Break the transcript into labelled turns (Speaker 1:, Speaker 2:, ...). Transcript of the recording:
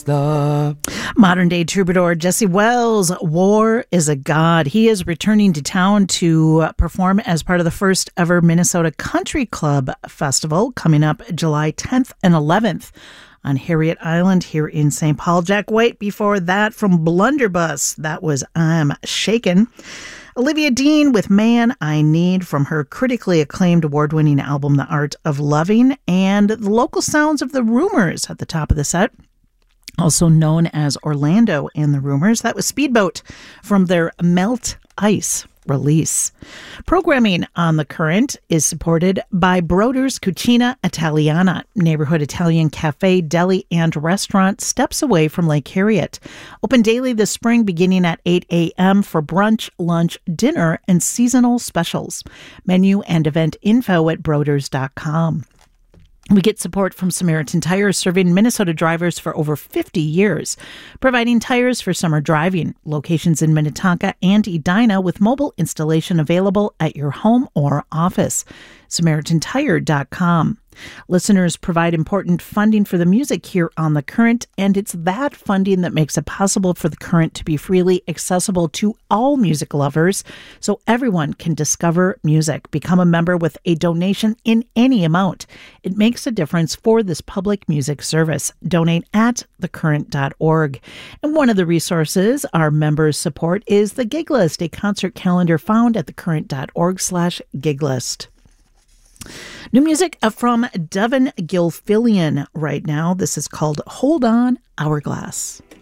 Speaker 1: The
Speaker 2: modern day troubadour Jesse Wells, War is a God. He is returning to town to perform as part of the first ever Minnesota Country Club Festival coming up July 10th and 11th on Harriet Island here in St. Paul. Jack White before that from Blunderbuss. That was I'm Shaken. Olivia Dean with Man I Need from her critically acclaimed award-winning album The Art of Loving, and the local sounds of the Rumors at the top of the set, also known as Orlando and the Rumors. That was Speedboat from their Melt Ice release. Programming on The Current is supported by Broder's Cucina Italiana, neighborhood Italian cafe, deli, and restaurant steps away from Lake Harriet. Open daily this spring beginning at 8 a.m. for brunch, lunch, dinner, and seasonal specials. Menu and event info at broders.com. We get support from Samaritan Tires, serving Minnesota drivers for over 50 years, providing tires for summer driving. Locations in Minnetonka and Edina with mobile installation available at your home or office. SamaritanTire.com. Listeners provide important funding for the music here on The Current, and it's that funding that makes it possible for The Current to be freely accessible to all music lovers so everyone can discover music. Become a member with a donation in any amount. It makes a difference for this public music service. Donate at thecurrent.org. And one of the resources our members support is the Gig List, a concert calendar found at thecurrent.org/giglist. New music from Devin Gilfillian right now. This is called Hold On, Hourglass.